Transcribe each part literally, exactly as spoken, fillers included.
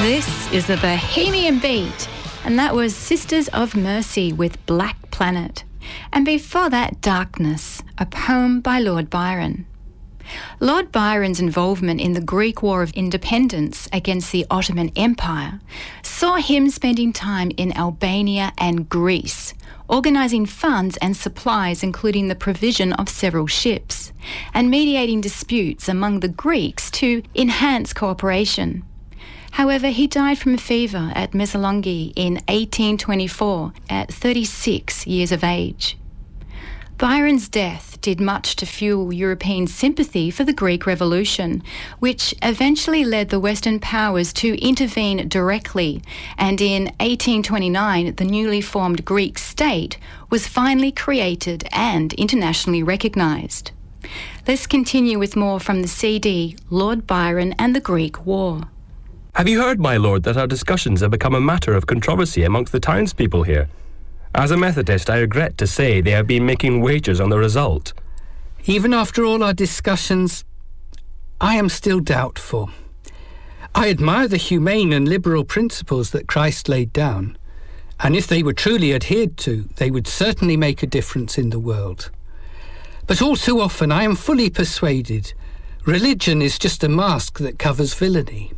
This is the Bohemian Beat, and that was Sisters of Mercy with Black Planet. And before that, Darkness, a poem by Lord Byron. Lord Byron's involvement in the Greek War of Independence against the Ottoman Empire saw him spending time in Albania and Greece, organising funds and supplies, including the provision of several ships, and mediating disputes among the Greeks to enhance cooperation. However, he died from a fever at Missolonghi in eighteen twenty-four at thirty-six years of age. Byron's death did much to fuel European sympathy for the Greek Revolution, which eventually led the Western powers to intervene directly, and in eighteen twenty-nine the newly formed Greek state was finally created and internationally recognised. Let's continue with more from the C D, Lord Byron and the Greek War. Have you heard, my lord, that our discussions have become a matter of controversy amongst the townspeople here? As a Methodist, I regret to say they have been making wagers on the result. Even after all our discussions, I am still doubtful. I admire the humane and liberal principles that Christ laid down, and if they were truly adhered to, they would certainly make a difference in the world. But all too often I am fully persuaded religion is just a mask that covers villainy.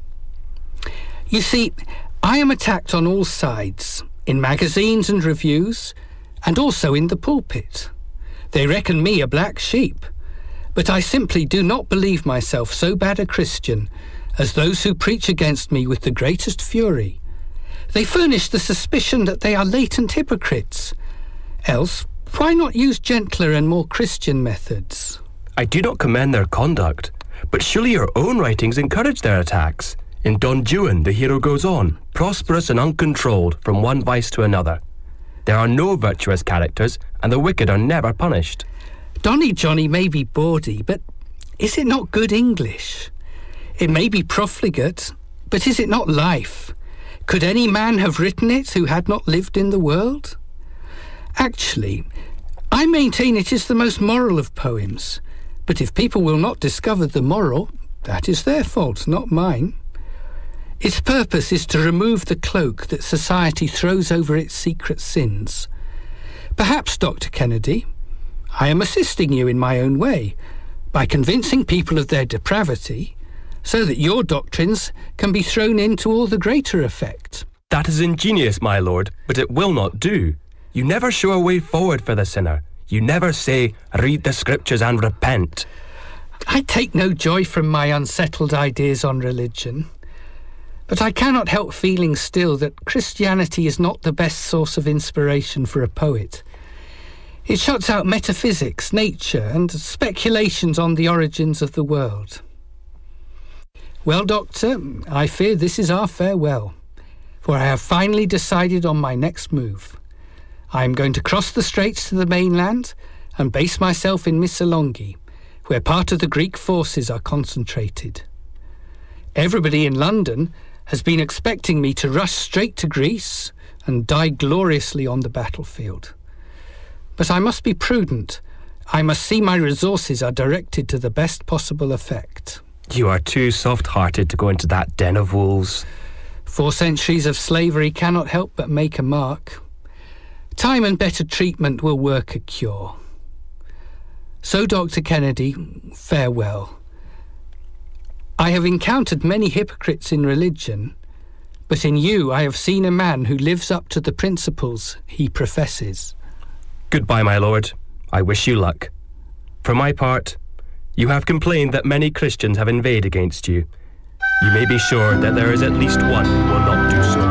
You see, I am attacked on all sides, in magazines and reviews, and also in the pulpit. They reckon me a black sheep, but I simply do not believe myself so bad a Christian as those who preach against me with the greatest fury. They furnish the suspicion that they are latent hypocrites. Else, why not use gentler and more Christian methods? I do not commend their conduct, but surely your own writings encourage their attacks. In Don Juan, the hero goes on, prosperous and uncontrolled, from one vice to another. There are no virtuous characters, and the wicked are never punished. Donny Johnny may be bawdy, but is it not good English? It may be profligate, but is it not life? Could any man have written it who had not lived in the world? Actually, I maintain it is the most moral of poems, but if people will not discover the moral, that is their fault, not mine. Its purpose is to remove the cloak that society throws over its secret sins. Perhaps, Doctor Kennedy, I am assisting you in my own way, by convincing people of their depravity, so that your doctrines can be thrown into all the greater effect. That is ingenious, my lord, but it will not do. You never show a way forward for the sinner. You never say, read the scriptures and repent. I take no joy from my unsettled ideas on religion. But I cannot help feeling still that Christianity is not the best source of inspiration for a poet. It shuts out metaphysics, nature, and speculations on the origins of the world. Well, Doctor, I fear this is our farewell, for I have finally decided on my next move. I am going to cross the straits to the mainland and base myself in Missolonghi, where part of the Greek forces are concentrated. Everybody in London has been expecting me to rush straight to Greece and die gloriously on the battlefield. But I must be prudent. I must see my resources are directed to the best possible effect. You are too soft-hearted to go into that den of wolves. Four centuries of slavery cannot help but make a mark. Time and better treatment will work a cure. So, Doctor Kennedy, farewell. I have encountered many hypocrites in religion, but in you I have seen a man who lives up to the principles he professes. Goodbye, my lord. I wish you luck. For my part, you have complained that many Christians have inveighed against you. You may be sure that there is at least one who will not do so.